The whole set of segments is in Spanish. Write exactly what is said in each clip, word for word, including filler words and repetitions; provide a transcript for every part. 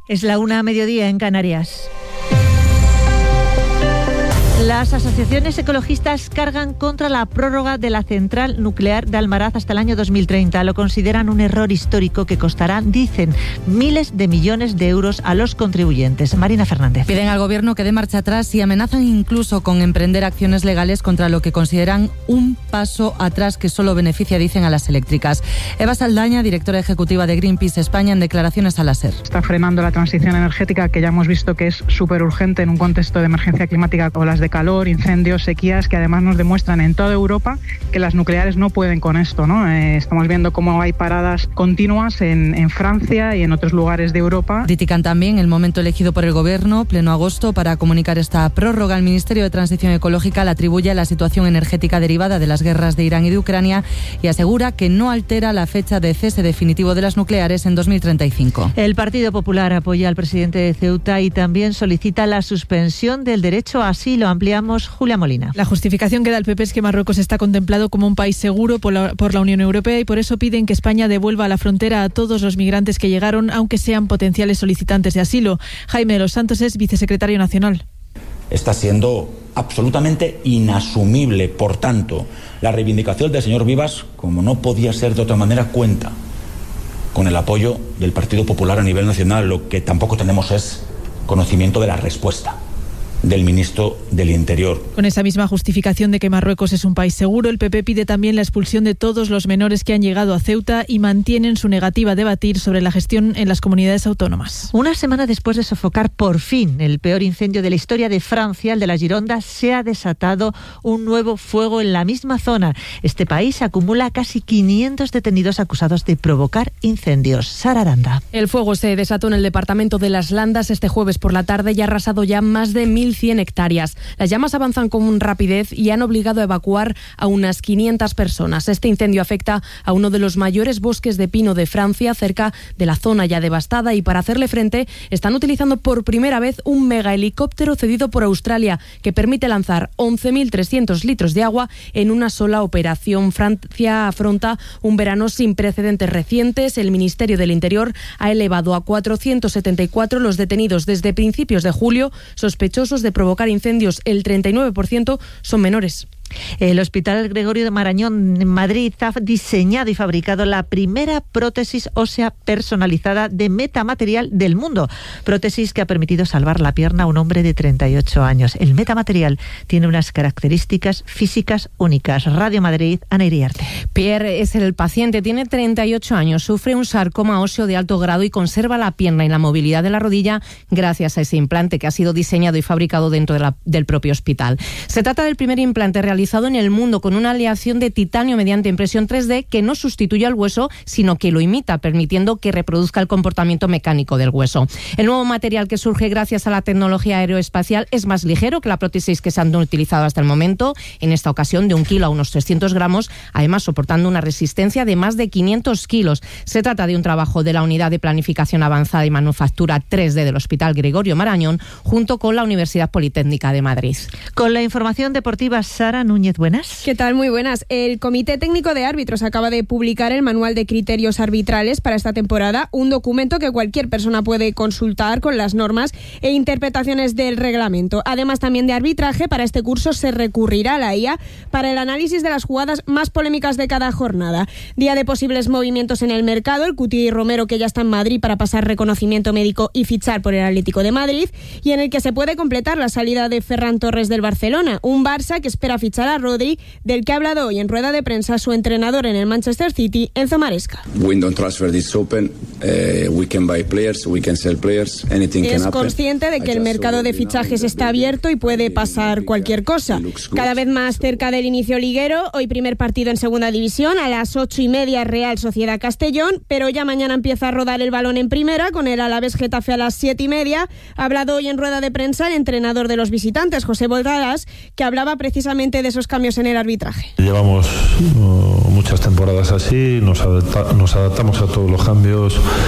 Es la una a mediodía en Canarias. Las asociaciones ecologistas cargan contra la prórroga de la central nuclear de Almaraz hasta el año dos mil treinta. Lo consideran un error histórico que costará, dicen, miles de millones de euros a los contribuyentes. Marina Fernández. Piden al Gobierno que dé marcha atrás y amenazan incluso con emprender acciones legales contra lo que consideran un paso atrás que solo beneficia, dicen, a las eléctricas. Eva Saldaña, directora ejecutiva de Greenpeace España, en declaraciones a la SER. Está frenando la transición energética, que ya hemos visto que es súper urgente en un contexto de emergencia climática, olas de calor, incendios, sequías, que además nos demuestran en toda Europa que las nucleares no pueden con esto, ¿no? Eh, estamos viendo cómo hay paradas continuas en, en Francia y en otros lugares de Europa. Critican también el momento elegido por el Gobierno, pleno agosto, para comunicar esta prórroga. El Ministerio de Transición Ecológica la atribuye a la situación energética derivada de las guerras de Irán y de Ucrania y asegura que no altera la fecha de cese definitivo de las nucleares en dos mil treinta y cinco. El Partido Popular apoya al presidente de Ceuta y también solicita la suspensión del derecho a asilo. Ampliamos, Julia Molina. La justificación que da el P P es que Marruecos está contemplado como un país seguro por la, por la Unión Europea y por eso piden que España devuelva a la frontera a todos los migrantes que llegaron, aunque sean potenciales solicitantes de asilo. Jaime de los Santos es vicesecretario nacional. Está siendo absolutamente inasumible, por tanto, la reivindicación del señor Vivas, como no podía ser de otra manera, cuenta con el apoyo del Partido Popular a nivel nacional. Lo que tampoco tenemos es conocimiento de la respuesta del ministro del Interior. Con esa misma justificación de que Marruecos es un país seguro, el P P pide también la expulsión de todos los menores que han llegado a Ceuta y mantienen su negativa a debatir sobre la gestión en las comunidades autónomas. Una semana después de sofocar por fin el peor incendio de la historia de Francia, el de la Gironda, se ha desatado un nuevo fuego en la misma zona. Este país acumula casi quinientos detenidos acusados de provocar incendios. Sara Aranda. El fuego se desató en el departamento de Las Landas este jueves por la tarde y ha arrasado ya más de mil cien hectáreas. Las llamas avanzan con rapidez y han obligado a evacuar a unas quinientas personas. Este incendio afecta a uno de los mayores bosques de pino de Francia, cerca de la zona ya devastada, y para hacerle frente están utilizando por primera vez un mega helicóptero cedido por Australia que permite lanzar once mil trescientos litros de agua en una sola operación. Francia afronta un verano sin precedentes recientes. El Ministerio del Interior ha elevado a cuatrocientos setenta y cuatro los detenidos desde principios de julio, sospechosos de provocar incendios. El treinta y nueve por ciento son menores. El Hospital Gregorio de Marañón en Madrid ha diseñado y fabricado la primera prótesis ósea personalizada de metamaterial del mundo. Prótesis que ha permitido salvar la pierna a un hombre de treinta y ocho años. El metamaterial tiene unas características físicas únicas. Radio Madrid, Ana Iriarte. Pierre es el paciente, tiene treinta y ocho años, sufre un sarcoma óseo de alto grado y conserva la pierna y la movilidad de la rodilla gracias a ese implante que ha sido diseñado y fabricado dentro de la, del propio hospital. Se trata del primer implante realizado realizado en el mundo con una aleación de titanio mediante impresión tres D que no sustituye al hueso, sino que lo imita, permitiendo que reproduzca el comportamiento mecánico del hueso. El nuevo material que surge gracias a la tecnología aeroespacial es más ligero que la prótesis que se han utilizado hasta el momento, en esta ocasión de un kilo a unos trescientos gramos, además soportando una resistencia de más de quinientos kilos. Se trata de un trabajo de la Unidad de Planificación Avanzada y Manufactura tres D del Hospital Gregorio Marañón, junto con la Universidad Politécnica de Madrid. Con la información deportiva, Sara Núñez, buenas. ¿Qué tal? Muy buenas. El Comité Técnico de Árbitros acaba de publicar el Manual de Criterios Arbitrales para esta temporada, un documento que cualquier persona puede consultar con las normas e interpretaciones del reglamento. Además, también de arbitraje, para este curso se recurrirá a la I A para el análisis de las jugadas más polémicas de cada jornada. Día de posibles movimientos en el mercado, el Cuti Romero, que ya está en Madrid para pasar reconocimiento médico y fichar por el Atlético de Madrid, y en el que se puede completar la salida de Ferran Torres del Barcelona, un Barça que espera fichar a Rodri, del que ha hablado hoy en rueda de prensa su entrenador en el Manchester City, Enzo Maresca. Window transfer is open. Uh, we can buy players, we can sell players, anything can happen. Es consciente de que el mercado de fichajes está abierto y puede pasar cualquier cosa. Cada vez más cerca del inicio liguero, hoy primer partido en segunda división, a las ocho y media Real Sociedad Castellón, pero ya mañana empieza a rodar el balón en primera, con el Alavés Getafe a las siete y media. Ha hablado hoy en rueda de prensa el entrenador de los visitantes, José Boldaras, que hablaba precisamente de esos cambios en el arbitraje. Llevamos uh, muchas temporadas así, nos, adapta, nos adaptamos a todos los cambios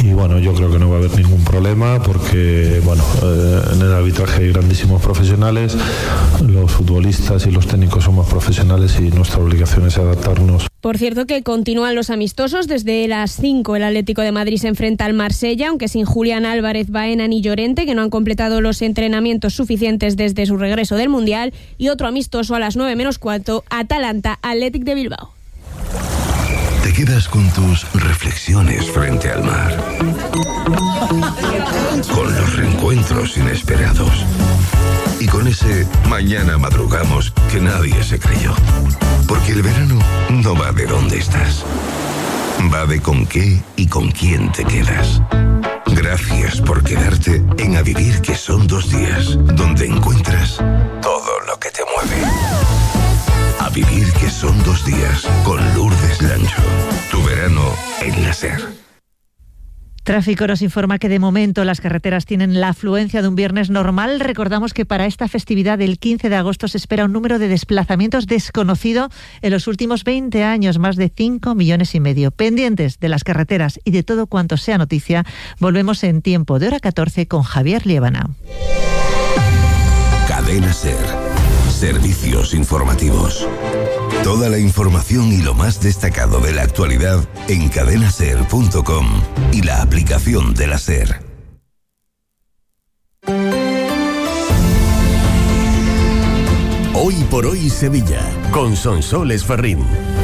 y bueno, yo creo que no va a haber ningún problema porque bueno, eh, en el arbitraje hay grandísimos profesionales, los futbolistas y los técnicos somos profesionales y nuestra obligación es adaptarnos. Por cierto que continúan los amistosos. Desde las cinco el Atlético de Madrid se enfrenta al Marsella, aunque sin Julián Álvarez, Baena ni Llorente, que no han completado los entrenamientos suficientes desde su regreso del Mundial. Y otro amistoso a las nueve menos cuarto, Atalanta Athletic de Bilbao. Te quedas con tus reflexiones frente al mar, con los reencuentros inesperados y con ese mañana madrugamos que nadie se creyó. Porque el verano no va de dónde estás, va de con qué y con quién te quedas. Gracias por quedarte en A Vivir, que son dos días, donde encuentras todo lo que te mueve. A Vivir, que son dos días, con Lourdes Lancho. Tu verano en la SER. Tráfico nos informa que de momento las carreteras tienen la afluencia de un viernes normal. Recordamos que para esta festividad del quince de agosto se espera un número de desplazamientos desconocido en los últimos veinte años, más de cinco millones y medio. Pendientes de las carreteras y de todo cuanto sea noticia, volvemos en Tiempo de Hora catorce con Javier Liébana. Cadena SER. Servicios informativos. Toda la información y lo más destacado de la actualidad en cadena ser punto com y la aplicación de la SER. Hoy por hoy Sevilla, con Sonsoles Ferrín.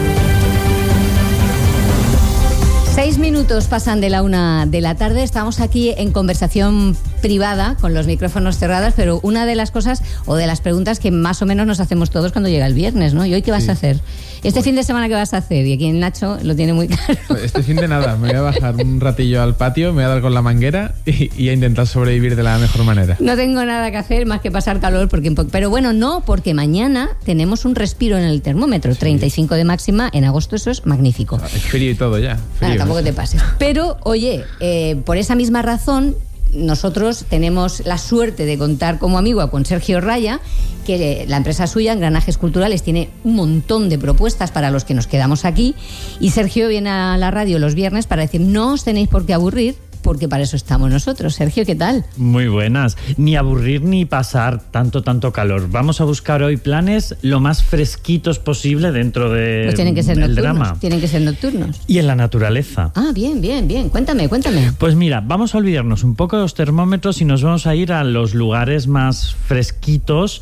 Seis minutos pasan de la una de la tarde. Estamos aquí en conversación privada, con los micrófonos cerrados, pero una de las cosas o de las preguntas que más o menos nos hacemos todos cuando llega el viernes, ¿no? ¿Y hoy qué vas sí. a hacer? ¿Este fin de semana qué vas a hacer? Y aquí Nacho lo tiene muy claro. Este fin de nada, me voy a bajar un ratillo al patio, me voy a dar con la manguera y, y a intentar sobrevivir de la mejor manera. No tengo nada que hacer más que pasar calor, porque pero bueno, no, porque mañana tenemos un respiro en el termómetro, sí. treinta y cinco de máxima, en agosto eso es magnífico. Es frío y todo ya. Frío, bueno, tampoco te pases. Pero, oye, eh, por esa misma razón, nosotros tenemos la suerte de contar como amigo con Sergio Raya, que la empresa suya, Engranajes Culturales, tiene un montón de propuestas para los que nos quedamos aquí, y Sergio viene a la radio los viernes para decir, no os tenéis por qué aburrir, porque para eso estamos nosotros. Sergio, ¿qué tal? Muy buenas. Ni aburrir ni pasar tanto, tanto calor. Vamos a buscar hoy planes lo más fresquitos posible dentro de pues tienen que ser del nocturnos, drama. Tienen que ser nocturnos. Y en la naturaleza. Ah, bien, bien, bien. Cuéntame, cuéntame. Pues mira, vamos a olvidarnos un poco de los termómetros y nos vamos a ir a los lugares más fresquitos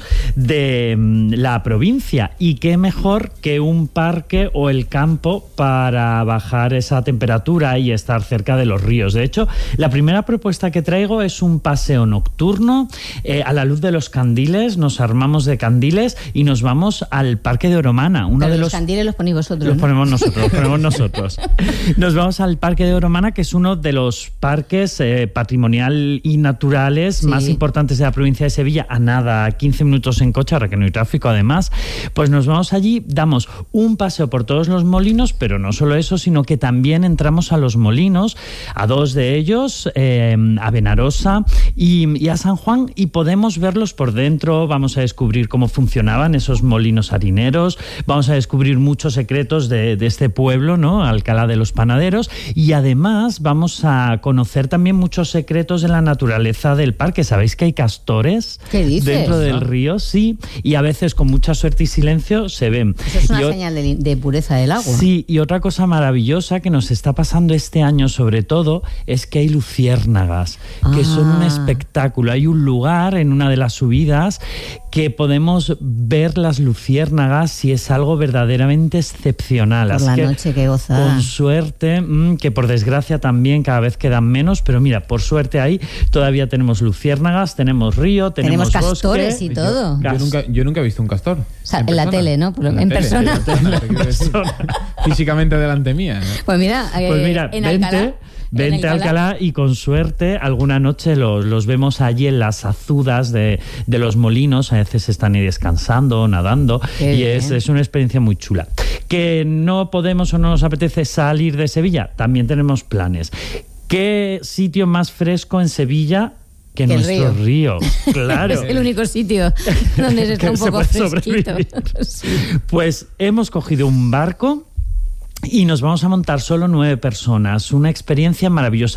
de la provincia. Y qué mejor que un parque o el campo para bajar esa temperatura y estar cerca de los ríos. De hecho, la primera propuesta que traigo es un paseo nocturno eh, a la luz de los candiles. Nos armamos de candiles y nos vamos al Parque de Oromana. Uno Pero de los, los candiles los ponéis vosotros, Los ¿no? ponemos nosotros, los ponemos nosotros. Nos vamos al Parque de Oromana, que es uno de los parques eh, patrimonial y naturales sí. más importantes de la provincia de Sevilla, a nada, a quince minutos en coche, ahora que no hay tráfico además. Pues nos vamos allí, damos un paseo por todos los molinos, pero no solo eso, sino que también entramos a los molinos, a dos de ellos, Eh, a Benarosa y, y a San Juan, y podemos verlos por dentro. Vamos a descubrir cómo funcionaban esos molinos harineros, vamos a descubrir muchos secretos de, de este pueblo, ¿no? Alcalá de los Panaderos, y además vamos a conocer también muchos secretos de la naturaleza del parque. ¿Sabéis que hay castores ¿Qué dices? dentro del ¿No? río? Sí, y a veces con mucha suerte y silencio se ven. Eso es una Yo, señal de, de pureza del agua. Sí, y otra cosa maravillosa que nos está pasando este año sobre todo es que hay luciérnagas, que ah. son un espectáculo. Hay un lugar en una de las subidas que podemos ver las luciérnagas y es algo verdaderamente excepcional. Por Así la que, noche, qué gozada. Con suerte, mmm, que por desgracia también cada vez quedan menos, pero mira, por suerte ahí todavía tenemos luciérnagas, tenemos río, tenemos, tenemos castores bosque, y todo. Yo, yo, nunca, yo nunca he visto un castor. O sea, en, en la tele, ¿no? En, en tele, persona. En persona. Físicamente delante mía, ¿no? Pues mira, eh, pues mira en vente, Alcalá. Vente a Alcalá y con suerte alguna noche los, los vemos allí en las azudas de, de los molinos. A veces están ahí descansando, nadando. Qué y es, es una experiencia muy chula. Que no podemos o no nos apetece salir de Sevilla, también tenemos planes. ¿Qué sitio más fresco en Sevilla que, que nuestro río? río? Claro. Es el único sitio donde se está un poco fresquito. Sí. Pues hemos cogido un barco y nos vamos a montar solo nueve personas. Una experiencia maravillosa.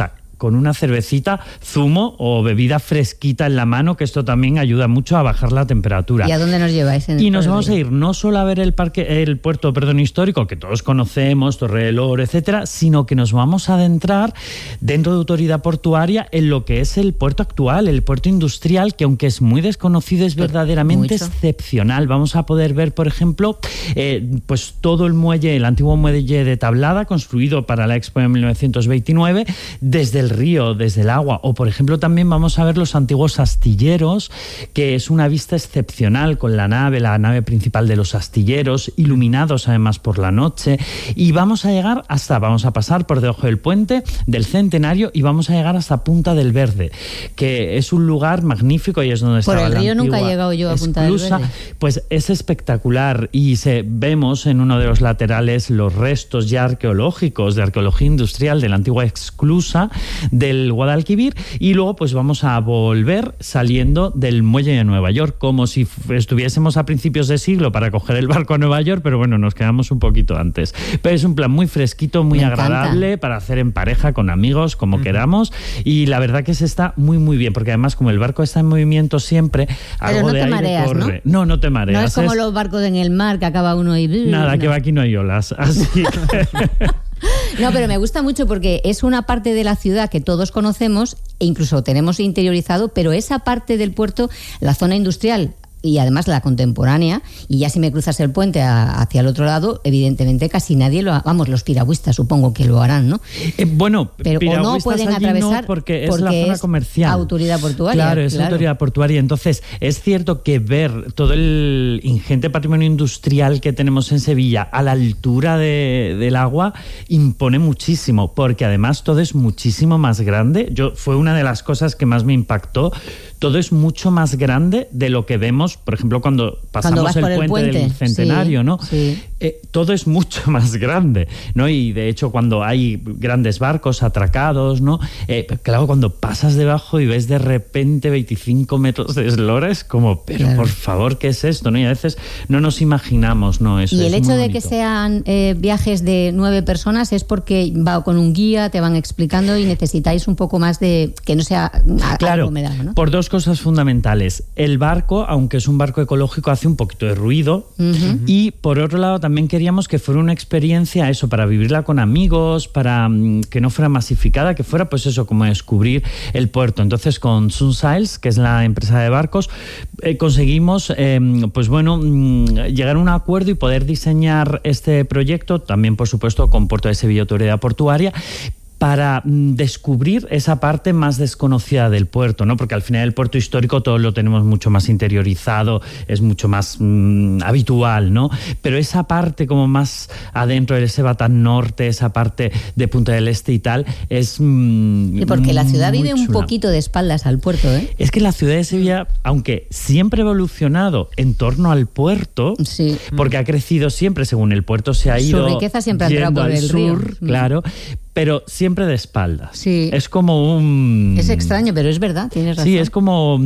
con una cervecita, zumo o bebida fresquita en la mano, que esto también ayuda mucho a bajar la temperatura. ¿Y a dónde nos lleváis? En y el nos vamos río? a ir no solo a ver el parque, el puerto, perdón, histórico, que todos conocemos, Torre del Oro, etcétera, sino que nos vamos a adentrar dentro de Autoridad Portuaria en lo que es el puerto actual, el puerto industrial, que aunque es muy desconocido, es verdaderamente Mucho. excepcional. Vamos a poder ver, por ejemplo, eh, pues todo el muelle, el antiguo muelle de Tablada, construido para la Expo de mil novecientos veintinueve, desde el río, desde el agua. O, por ejemplo, también vamos a ver los antiguos astilleros, que es una vista excepcional con la nave, la nave principal de los astilleros, iluminados además por la noche. Y vamos a llegar hasta, vamos a pasar por debajo del puente del Centenario y vamos a llegar hasta Punta del Verde, que es un lugar magnífico y es donde por estaba el río la nunca he llegado yo a Punta del Verde. Pues es espectacular y se, vemos en uno de los laterales los restos ya arqueológicos de arqueología industrial de la antigua esclusa del Guadalquivir, y luego pues vamos a volver saliendo del muelle de Nueva York, como si estuviésemos a principios de siglo para coger el barco a Nueva York, pero bueno, nos quedamos un poquito antes. Pero es un plan muy fresquito, muy Me agradable encanta. Para hacer en pareja, con amigos, como uh-huh. queramos, y la verdad que se está muy muy bien, porque además como el barco está en movimiento siempre, pero algo no de te aire mareas, corre. ¿no? No, no te mareas. No es como es... los barcos en el mar que acaba uno y... Nada, no. que va, aquí no hay olas, así que... No, pero me gusta mucho porque es una parte de la ciudad que todos conocemos e incluso tenemos interiorizado, pero esa parte del puerto, la zona industrial y además la contemporánea, y ya si me cruzas el puente a, hacia el otro lado, evidentemente casi nadie lo ha, vamos, los piragüistas supongo que lo harán, ¿no? Eh, bueno, pero o no pueden atravesar no porque es porque la zona es comercial. Autoridad portuaria. Claro, es claro. autoridad portuaria. Entonces, es cierto que ver todo el ingente patrimonio industrial que tenemos en Sevilla a la altura de, del agua impone muchísimo, porque además todo es muchísimo más grande. Yo fue una de las cosas que más me impactó. Todo es mucho más grande de lo que vemos, por ejemplo, cuando pasamos cuando el, el puente puente del Centenario, sí, ¿no? Sí. Eh, todo es mucho más grande, ¿no? Y de hecho, cuando hay grandes barcos atracados, ¿no? Eh, claro, cuando pasas debajo y ves de repente veinticinco metros de eslora, es como, pero claro. por favor, ¿qué es esto? ¿No? Y a veces no nos imaginamos, ¿no? Eso y el es hecho muy de bonito. que sean eh, viajes de nueve personas es porque va con un guía, te van explicando y necesitáis un poco más de que no sea claro, aglomerado, ¿no? Por dos cosas fundamentales. El barco, aunque es un barco ecológico, hace un poquito de ruido. Uh-huh. Y por otro lado, también queríamos que fuera una experiencia, eso, para vivirla con amigos, para um, que no fuera masificada, que fuera, pues eso, como descubrir el puerto. Entonces, con Sunsails, que es la empresa de barcos, eh, conseguimos, eh, pues bueno, llegar a un acuerdo y poder diseñar este proyecto, también, por supuesto, con Puerto de Sevilla, Autoridad Portuaria, para descubrir esa parte más desconocida del puerto, ¿no? Porque al final el puerto histórico todo lo tenemos mucho más interiorizado, es mucho más mmm, habitual, ¿no? Pero esa parte como más adentro del Sebatán Norte, esa parte de Punta del Este y tal, es mmm, y porque la ciudad vive chula. Un poquito de espaldas al puerto, ¿eh? Es que la ciudad de Sevilla, aunque siempre ha evolucionado en torno al puerto, sí. porque ha crecido siempre según el puerto se ha ido. Su riqueza siempre ha entrado por el sur, río. Claro. Pero siempre de espaldas. Sí. Es como un... Es extraño, pero es verdad, tienes razón. Sí, es como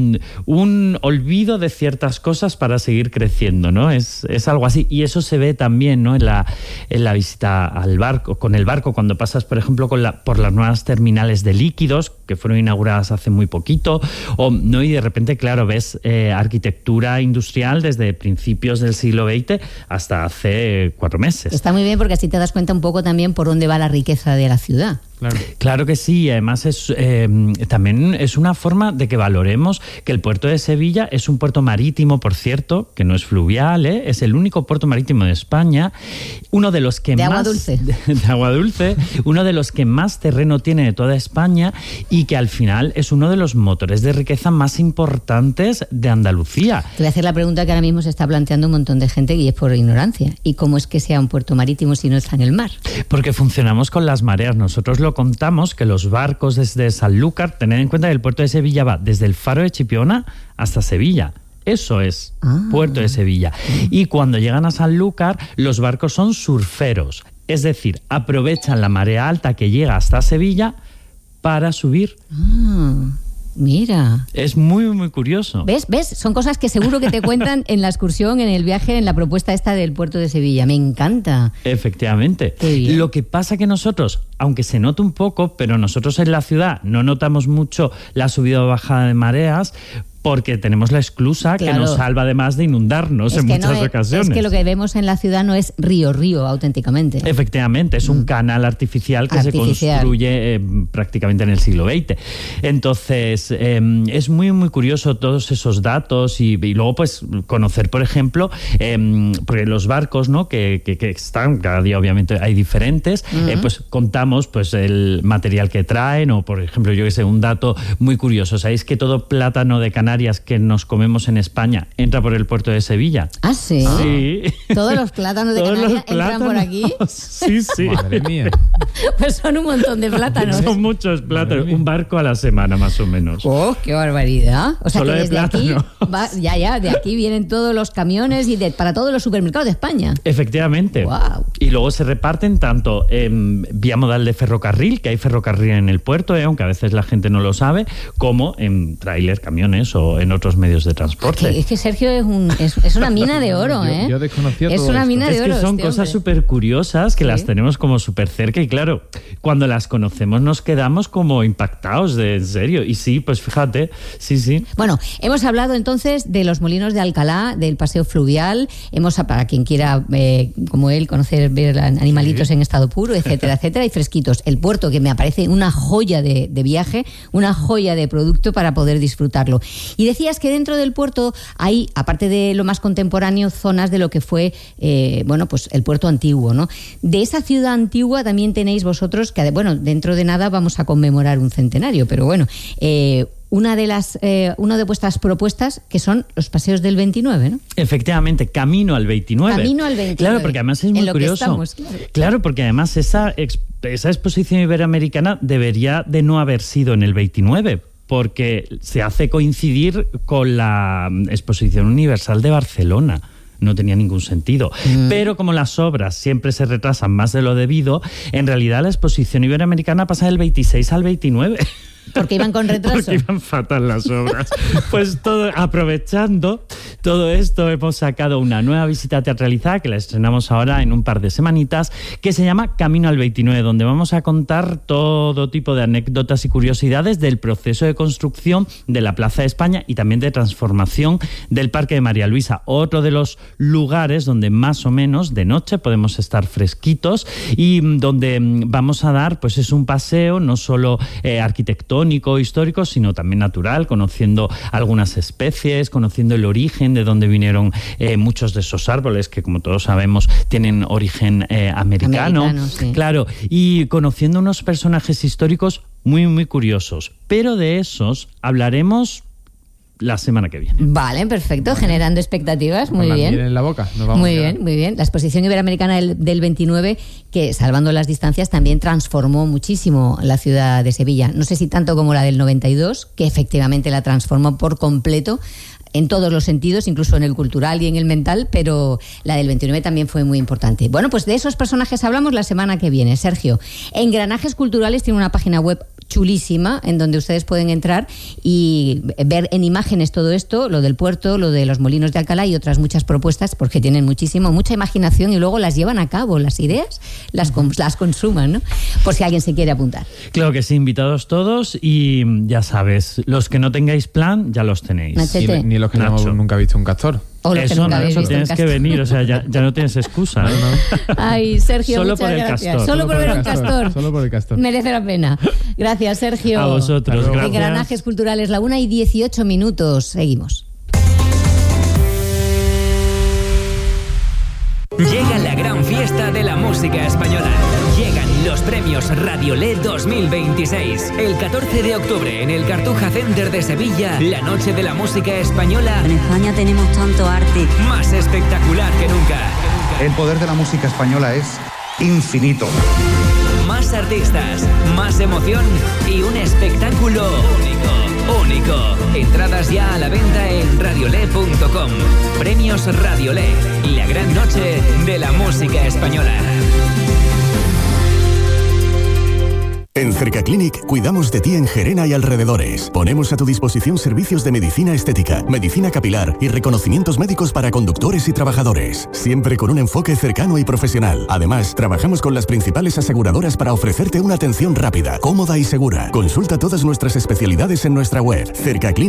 un olvido de ciertas cosas para seguir creciendo, ¿no? Es, es algo así. Y eso se ve también, ¿no? En la, en la visita al barco, con el barco, cuando pasas, por ejemplo, con la, por las nuevas terminales de líquidos, que fueron inauguradas hace muy poquito, o, ¿no? Y de repente, claro, ves eh, arquitectura industrial desde principios del siglo veinte hasta hace cuatro meses. Está muy bien porque así te das cuenta un poco también por dónde va la riqueza de la ciudad. Claro. claro que sí, además es eh, también es una forma de que valoremos que el puerto de Sevilla es un puerto marítimo, por cierto, que no es fluvial, ¿eh? Es el único puerto marítimo de España, uno de los que de más agua dulce. De, de agua dulce, uno de los que más terreno tiene de toda España y que al final es uno de los motores de riqueza más importantes de Andalucía. Te voy a hacer la pregunta que ahora mismo se está planteando un montón de gente y es por ignorancia. ¿Y cómo es que sea un puerto marítimo si no está en el mar? Porque funcionamos con las mareas. Nosotros lo contamos que los barcos desde Sanlúcar, tened en cuenta que el puerto de Sevilla va desde el Faro de Chipiona hasta Sevilla. Eso es ah. Puerto de Sevilla. Y cuando llegan a Sanlúcar, los barcos son surferos. Es decir, aprovechan la marea alta que llega hasta Sevilla para subir. Ah. Mira. Es muy, muy curioso. ¿Ves? ¿Ves? Son cosas que seguro que te cuentan en la excursión, en el viaje, en la propuesta esta del puerto de Sevilla. Me encanta. Efectivamente. Lo que pasa que nosotros, aunque se nota un poco, pero nosotros en la ciudad no notamos mucho la subida o bajada de mareas, porque tenemos la esclusa claro. que nos salva además de inundarnos es en muchas no es, ocasiones. Es que lo que vemos en la ciudad no es río, río, auténticamente. Efectivamente, es un mm. canal artificial que artificial. se construye eh, prácticamente en el siglo veinte. Entonces, eh, es muy, muy curioso todos esos datos y, y luego, pues, conocer, por ejemplo, eh, porque los barcos, ¿no?, que, que, que están, cada día obviamente hay diferentes, mm-hmm. eh, pues contamos pues el material que traen o, por ejemplo, yo que sé, un dato muy curioso. ¿Sabéis que todo plátano de Canarias que nos comemos en España entra por el puerto de Sevilla? ¿Ah, sí? Sí. ¿Todos los plátanos de Canarias entran plátanos, por aquí? Sí, sí. Madre mía. Pues son un montón de plátanos. Son muchos plátanos. Un barco a la semana, más o menos. ¡Oh, qué barbaridad! O sea, Solo que de desde plátano. aquí, va, ya, ya, de aquí vienen todos los camiones y de, para todos los supermercados de España. Efectivamente. Wow. Y luego se reparten tanto en vía modal de ferrocarril, que hay ferrocarril en el puerto, eh, aunque a veces la gente no lo sabe, como en tráiler, camiones o en otros medios de transporte. Es que, es que Sergio es, un, es, es una mina de oro, ¿eh? Yo, yo desconocía es todo una esto. mina de es oro. que son este cosas hombre. súper curiosas que ¿Sí? las tenemos como súper cerca y claro, cuando las conocemos nos quedamos como impactados de en serio. Y sí, pues fíjate, sí, sí. Bueno, hemos hablado entonces de los molinos de Alcalá, del paseo fluvial, hemos, para quien quiera, eh, como él, conocer, ver animalitos sí. en estado puro, etcétera, etcétera, y fresquitos. El puerto, que me parece una joya de, de viaje, una joya de producto para poder disfrutarlo. Y decías que dentro del puerto hay, aparte de lo más contemporáneo, zonas de lo que fue, eh, bueno, pues el puerto antiguo, ¿no? De esa ciudad antigua también tenéis vosotros, que bueno, dentro de nada vamos a conmemorar un centenario, pero bueno, eh, una de las eh, una de vuestras propuestas que son los paseos del veintinueve, ¿no? Efectivamente, camino al veintinueve. Camino al veintinueve. Claro, porque además es muy en lo curioso. Que estamos, claro. claro, porque además esa, esa exposición iberoamericana debería de no haber sido en el veintinueve, porque se hace coincidir con la Exposición Universal de Barcelona. No tenía ningún sentido. Mm. Pero como las obras siempre se retrasan más de lo debido, en realidad la Exposición Iberoamericana pasa del veintiséis al veintinueve. Porque iban con retraso. Porque iban fatal las obras. Pues todo, aprovechando todo esto, hemos sacado una nueva visita teatralizada que la estrenamos ahora en un par de semanitas, que se llama Camino al veintinueve, donde vamos a contar todo tipo de anécdotas y curiosidades del proceso de construcción de la Plaza de España y también de transformación del Parque de María Luisa. Otro de los lugares donde más o menos de noche podemos estar fresquitos y donde vamos a dar, pues es un paseo no solo eh, arquitectónico, histórico, sino también natural, conociendo algunas especies, conociendo el origen de dónde vinieron eh, muchos de esos árboles que, como todos sabemos, tienen origen eh, americano. Americano, sí. Claro, y conociendo unos personajes históricos muy, muy curiosos. Pero de esos hablaremos la semana que viene. Vale, perfecto, vale. Generando expectativas, muy Con la bien. miel en la boca, nos vamos muy a bien, muy bien. La exposición iberoamericana del, del veintinueve, que salvando las distancias también transformó muchísimo la ciudad de Sevilla. No sé si tanto como la del noventa y dos, que efectivamente la transformó por completo en todos los sentidos, incluso en el cultural y en el mental, pero la del veintinueve también fue muy importante. Bueno, pues de esos personajes hablamos la semana que viene. Sergio, Engranajes Culturales tiene una página web chulísima en donde ustedes pueden entrar y ver en imágenes todo esto, lo del puerto, lo de los molinos de Alcalá y otras muchas propuestas, porque tienen muchísimo, mucha imaginación y luego las llevan a cabo, las ideas las, las consuman, ¿no? Por si alguien se quiere apuntar. Claro que sí, invitados todos y ya sabes, los que no tengáis plan ya los tenéis. Y ni los que no hemos nunca visto un castor. O los eso que nunca no, eso visto tienes que venir, o sea, ya, ya no tienes excusa. ¿eh? Ay, Sergio, Solo muchas por el gracias. castor. Solo, Solo por ver un castor. castor. Solo por el castor. Merece la pena. Gracias, Sergio. A vosotros, gracias. Engranajes Culturales, la una y dieciocho minutos. Seguimos. Llega la gran fiesta de la música española. Llegan los premios Radiolé dos mil veintiséis. El catorce de octubre en el Cartuja Center de Sevilla, la noche de la música española. En España tenemos tanto arte. Más espectacular que nunca. El poder de la música española es infinito. Más artistas, más emoción y un espectáculo único, único. Entradas ya a la venta en radiolé punto com. Premios Radiolé, la gran noche de la música española. En Cercaclinic cuidamos de ti en Gerena y alrededores. Ponemos a tu disposición servicios de medicina estética, medicina capilar y reconocimientos médicos para conductores y trabajadores. Siempre con un enfoque cercano y profesional. Además, trabajamos con las principales aseguradoras para ofrecerte una atención rápida, cómoda y segura. Consulta todas nuestras especialidades en nuestra web, Cercaclinic.